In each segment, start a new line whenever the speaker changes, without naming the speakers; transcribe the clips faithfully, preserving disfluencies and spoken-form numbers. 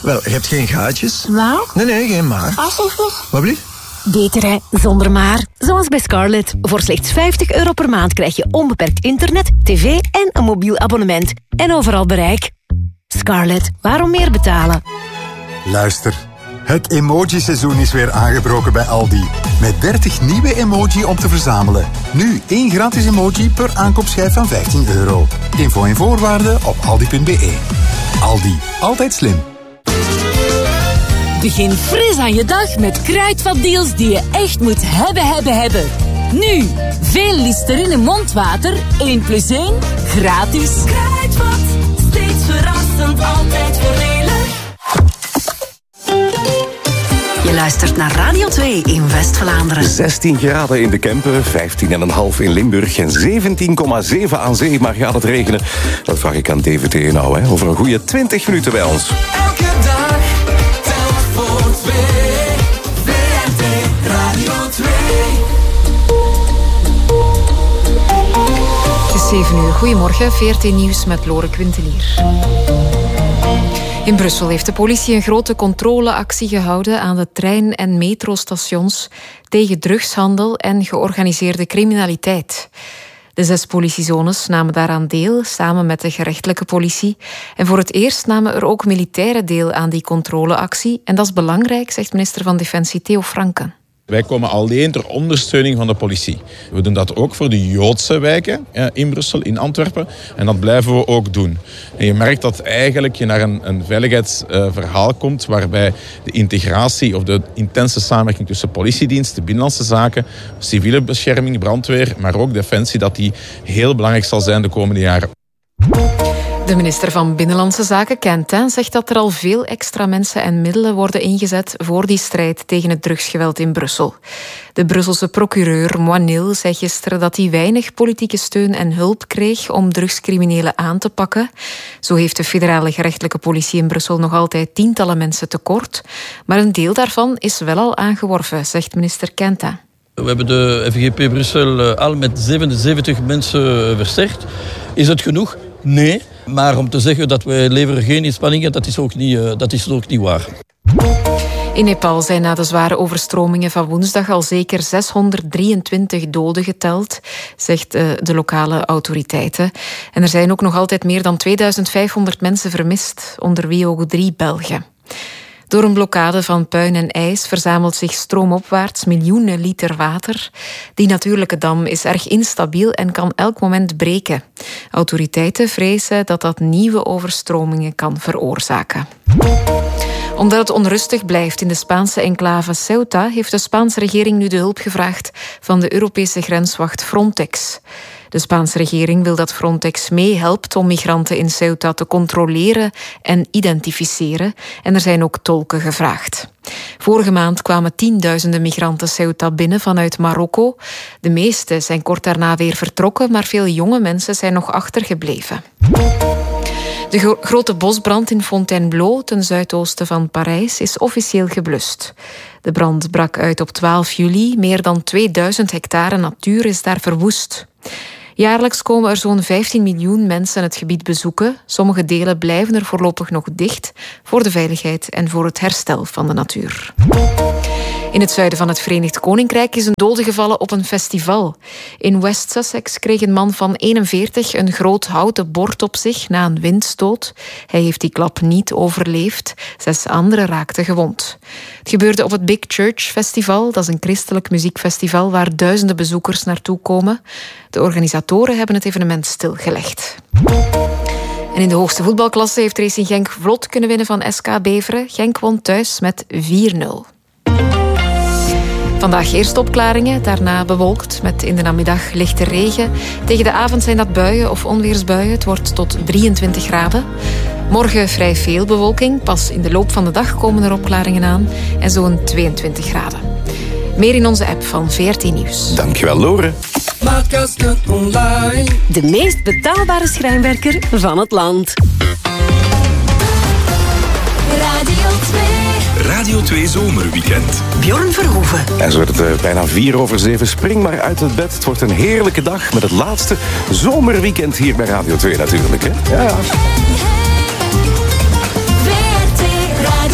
Wel, je hebt geen gaatjes.
Nou?
Nee, nee, geen maar.
Alsjeblieft.
Wat blieft?
Beter hè, zonder maar. Zoals bij Scarlett. Voor slechts vijftig euro per maand krijg je onbeperkt internet, tv en een mobiel abonnement. En overal bereik. Scarlett, waarom meer betalen?
Luister, het emoji-seizoen is weer aangebroken bij Aldi. Met dertig nieuwe emoji om te verzamelen. Nu één gratis emoji per aankoopschijf van vijftien euro. Info en voorwaarden op aldi punt b e. Aldi, altijd slim.
Begin fris aan je dag met kruidvatdeals die je echt moet hebben, hebben, hebben. Nu, veel Listerine mondwater, één plus één, gratis.
Kruidvat, steeds verrassend, altijd voordelig.
Je luistert naar Radio twee in West-Vlaanderen.
zestien graden in de Kempen, vijftien komma vijf in Limburg en zeventien komma zeven aan zee. Maar gaat het regenen? Dat vraag ik aan D V T nou, hè. Over een goede twintig minuten bij ons.
Elke dag, telt voor twee. V R T Radio twee.
Het is zeven uur. Goedemorgen, V R T Nieuws met Lore Quintelier. In Brussel heeft de politie een grote controleactie gehouden aan de trein- en metrostations tegen drugshandel en georganiseerde criminaliteit. De zes politiezones namen daaraan deel, samen met de gerechtelijke politie. En voor het eerst namen er ook militairen deel aan die controleactie. En dat is belangrijk, zegt minister van Defensie Theo Franken.
Wij komen alleen ter ondersteuning van de politie. We doen dat ook voor de Joodse wijken in Brussel, in Antwerpen. En dat blijven we ook doen. En je merkt dat eigenlijk je naar een, een veiligheidsverhaal komt waarbij de integratie of de intense samenwerking tussen politiedienst, binnenlandse zaken, civiele bescherming, brandweer, maar ook defensie, dat die heel belangrijk zal zijn de komende jaren.
De minister van Binnenlandse Zaken, Quentin, zegt dat er al veel extra mensen en middelen worden ingezet voor die strijd tegen het drugsgeweld in Brussel. De Brusselse procureur Moinil zei gisteren dat hij weinig politieke steun en hulp kreeg om drugscriminelen aan te pakken. Zo heeft de federale gerechtelijke politie in Brussel nog altijd tientallen mensen tekort. Maar een deel daarvan is wel al aangeworven, zegt minister Quentin.
We hebben de F G P Brussel al met zevenenzeventig mensen versterkt. Is het genoeg? Nee. Maar om te zeggen dat wij leveren geen inspanningen, dat is ook niet, dat is ook niet waar.
In Nepal zijn na de zware overstromingen van woensdag al zeker zeshonderddrieëntwintig doden geteld, zegt de lokale autoriteiten. En er zijn ook nog altijd meer dan tweeduizend vijfhonderd mensen vermist, onder wie ook drie Belgen. Door een blokkade van puin en ijs verzamelt zich stroomopwaarts miljoenen liter water. Die natuurlijke dam is erg instabiel en kan elk moment breken. Autoriteiten vrezen dat dat nieuwe overstromingen kan veroorzaken. Omdat het onrustig blijft in de Spaanse enclave Ceuta, heeft de Spaanse regering nu de hulp gevraagd van de Europese grenswacht Frontex. De Spaanse regering wil dat Frontex meehelpt om migranten in Ceuta te controleren en identificeren. En er zijn ook tolken gevraagd. Vorige maand kwamen tienduizenden migranten Ceuta binnen vanuit Marokko. De meeste zijn kort daarna weer vertrokken, maar veel jonge mensen zijn nog achtergebleven. De gro- grote bosbrand in Fontainebleau, ten zuidoosten van Parijs, is officieel geblust. De brand brak uit op twaalf juli. Meer dan tweeduizend hectare natuur is daar verwoest. Jaarlijks komen er zo'n vijftien miljoen mensen het gebied bezoeken. Sommige delen blijven er voorlopig nog dicht voor de veiligheid en voor het herstel van de natuur. In het zuiden van het Verenigd Koninkrijk is een dode gevallen op een festival. In West Sussex kreeg een man van eenenveertig een groot houten bord op zich na een windstoot. Hij heeft die klap niet overleefd. Zes anderen raakten gewond. Het gebeurde op het Big Church Festival. Dat is een christelijk muziekfestival waar duizenden bezoekers naartoe komen. De organisatoren hebben het evenement stilgelegd. En in de hoogste voetbalklasse heeft Racing Genk vlot kunnen winnen van S K Beveren. Genk won thuis met vier nul. Vandaag eerst opklaringen, daarna bewolkt met in de namiddag lichte regen. Tegen de avond zijn dat buien of onweersbuien. Het wordt tot drieëntwintig graden. Morgen vrij veel bewolking. Pas in de loop van de dag komen er opklaringen aan. En zo'n tweeëntwintig graden. Meer in onze app van V R T Nieuws.
Dankjewel, Lore.
De meest betaalbare schrijnwerker van het land.
Radio twee.
Radio twee Zomerweekend.
Bjorn Verhoeven.
En zo wordt het uh, bijna vier over zeven. Spring maar uit het bed. Het wordt een heerlijke dag met het laatste zomerweekend hier bij Radio twee natuurlijk. Hè? Ja.
V R T Radio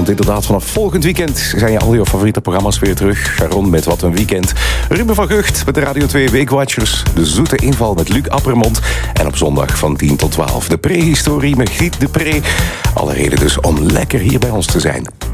Want inderdaad, vanaf volgend weekend zijn je al je favoriete programma's weer terug. Sharon met Wat een Weekend. Ruben van Gucht met de Radio twee Weekwatchers. De zoete inval met Luc Appermond. En op zondag van tien tot twaalf de prehistorie met Griet de Pre. Alle reden dus om lekker hier bij ons te zijn.